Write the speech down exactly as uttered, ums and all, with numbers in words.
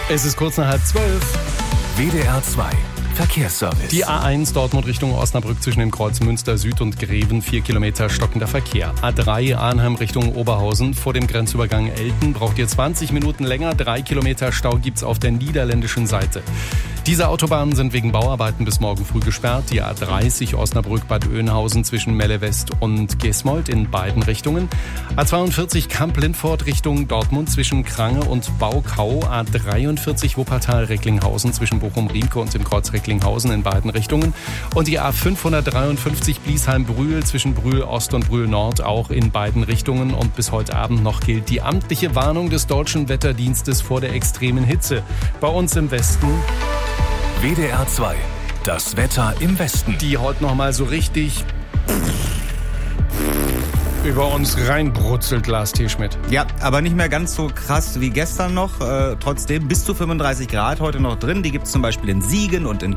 Es ist kurz nach halb zwölf. W D R zwei Verkehrsservice. Die A eins Dortmund Richtung Osnabrück zwischen dem Kreuz Münster Süd und Greven, vier Kilometer stockender Verkehr. A drei Arnhem Richtung Oberhausen vor dem Grenzübergang Elten braucht ihr zwanzig Minuten länger. Drei Kilometer Stau gibt's auf der niederländischen Seite. Diese Autobahnen sind wegen Bauarbeiten bis morgen früh gesperrt. Die A dreißig Osnabrück-Bad Oeynhausen zwischen Melle West und Gesmold in beiden Richtungen. A zweiundvierzig Kamp-Lindfort Richtung Dortmund zwischen Krange und Baukau. A dreiundvierzig Wuppertal-Recklinghausen zwischen Bochum-Riemke und dem Kreuz Recklinghausen in beiden Richtungen. Und die A fünfhundertdreiundfünfzig Bliesheim-Brühl zwischen Brühl Ost und Brühl Nord auch in beiden Richtungen. Und bis heute Abend noch gilt die amtliche Warnung des Deutschen Wetterdienstes vor der extremen Hitze. Bei uns im Westen W D R zwei, das Wetter im Westen. Die heute noch mal so richtig über uns reinbrutzelt, Lars T. Schmidt. Ja, aber nicht mehr ganz so krass wie gestern noch. Äh, trotzdem bis zu fünfunddreißig Grad heute noch drin. Die gibt es zum Beispiel in Siegen und in